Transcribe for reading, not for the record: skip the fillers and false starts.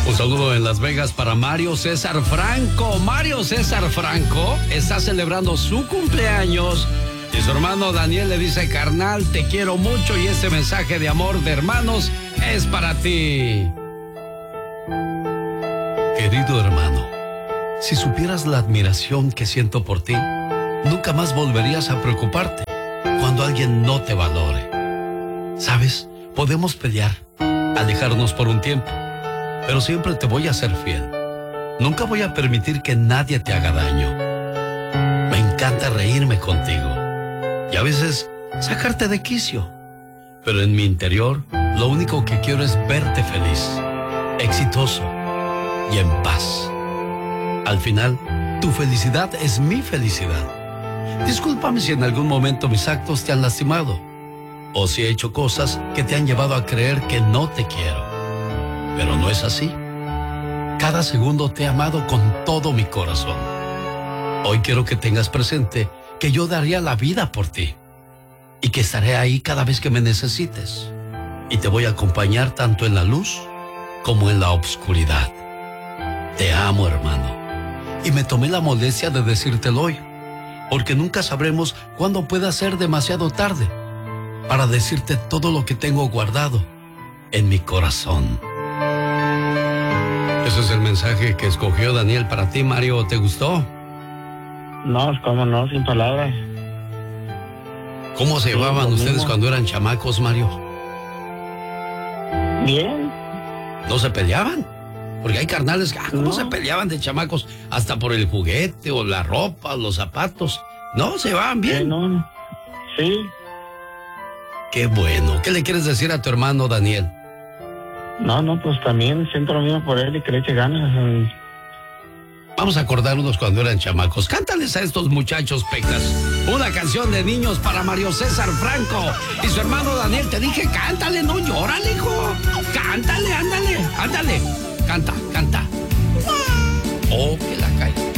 Un saludo en Las Vegas para Mario César Franco. Mario César Franco está celebrando su cumpleaños y su hermano Daniel le dice: carnal, te quiero mucho y este mensaje de amor de hermanos es para ti. Querido hermano, si supieras la admiración que siento por ti, nunca más volverías a preocuparte cuando alguien no te valore. ¿Sabes? Podemos pelear, alejarnos por un tiempo, pero siempre te voy a ser fiel. Nunca voy a permitir que nadie te haga daño. Me encanta reírme contigo y a veces sacarte de quicio, pero en mi interior lo único que quiero es verte feliz, exitoso y en paz. Al final, tu felicidad es mi felicidad. Discúlpame si en algún momento mis actos te han lastimado o si he hecho cosas que te han llevado a creer que no te quiero. Pero no es así. Cada segundo te he amado con todo mi corazón. Hoy quiero que tengas presente que yo daría la vida por ti y que estaré ahí cada vez que me necesites. Y te voy a acompañar tanto en la luz como en la oscuridad. Te amo, hermano. Y me tomé la molestia de decírtelo hoy, porque nunca sabremos cuándo pueda ser demasiado tarde para decirte todo lo que tengo guardado en mi corazón. Ese es el mensaje que escogió Daniel para ti, Mario. ¿Te gustó? No, cómo no, sin palabras. ¿Cómo se llevaban ustedes cuando eran chamacos, Mario? Bien. ¿No se peleaban? Porque hay carnales que, ¿cómo No. se peleaban de chamacos? Hasta por el juguete o la ropa o los zapatos. No, se llevaban bien. No. Sí. Qué bueno. ¿Qué le quieres decir a tu hermano Daniel? No, pues también siento lo mismo por él y que le eche ganas. Vamos a acordarnos cuando eran chamacos. Cántales a estos muchachos, Pecas, una canción de niños para Mario César Franco y su hermano Daniel. Te dije, cántale, no llórale, hijo. Cántale, ándale. Canta. Oh, que la cae.